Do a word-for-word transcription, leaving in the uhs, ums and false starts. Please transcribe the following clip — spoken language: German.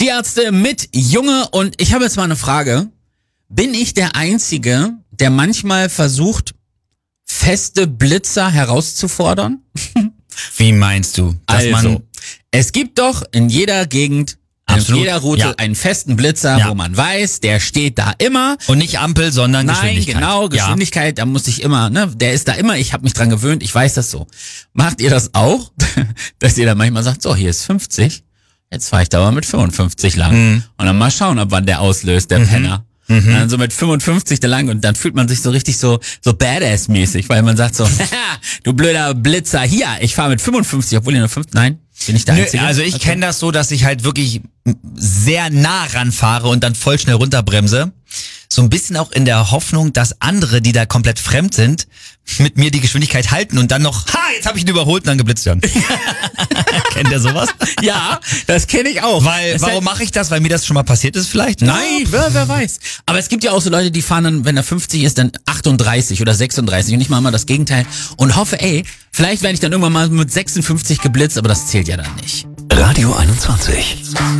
Die Ärzte mit Junge, und ich habe jetzt mal eine Frage. Bin ich der Einzige, der manchmal versucht, feste Blitzer herauszufordern? Wie meinst du? Dass Also, man es gibt doch in jeder Gegend, Absolut. in jeder Route Ja. einen festen Blitzer, Ja. wo man weiß, der steht da immer. und nicht Ampel, sondern Nein, Geschwindigkeit. genau, Geschwindigkeit, da muss ich immer, ne, der ist da immer, ich habe mich dran gewöhnt, ich weiß das so. Macht ihr das auch, dass ihr da manchmal sagt, so, hier ist fünfzig, jetzt fahre ich da mal mit fünfundfünfzig lang. Mhm. Und dann mal schauen, ab wann der auslöst, der Penner. Und dann so mit fünfundfünfzig da lang, und dann fühlt man sich so richtig so so Badass-mäßig, weil man sagt so, du blöder Blitzer, hier, ich fahre mit fünfundfünfzig, obwohl ihr nur fünf, nein, bin ich der Nö, Einzige? also ich Okay. kenne das so, dass ich halt wirklich sehr nah ranfahre und dann voll schnell runterbremse. So ein bisschen auch in der Hoffnung, dass andere, die da komplett fremd sind, mit mir die Geschwindigkeit halten und dann noch, ha, jetzt habe ich ihn überholt und dann geblitzt werden. Kennt ihr sowas? Ja, das kenne ich auch. Weil, Es warum mache ich das? Weil mir das schon mal passiert ist vielleicht? Nein, wer, wer weiß. Aber es gibt ja auch so Leute, die fahren dann, wenn er fünfzig ist, dann achtunddreißig oder sechsunddreißig, und ich mache mal das Gegenteil und hoffe, ey, vielleicht werde ich dann irgendwann mal mit sechsundfünfzig geblitzt, aber das zählt ja dann nicht. Radio einundzwanzig.